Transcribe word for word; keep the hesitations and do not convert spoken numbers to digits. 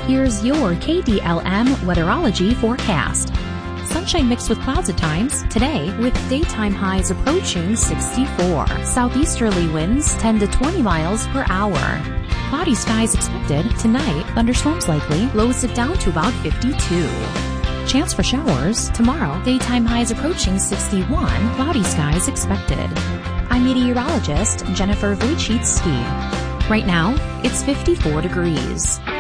Here's your K D L M weatherology forecast. Sunshine mixed with clouds at times today, with daytime highs approaching sixty-four. Southeasterly winds ten to twenty miles per hour. Cloudy skies expected tonight. Thunderstorms likely. Lows it down to about fifty-two. Chance for showers tomorrow. Daytime highs approaching sixty-one. Cloudy skies expected. I'm meteorologist Jennifer Wojcicki. Right now, it's fifty-four degrees.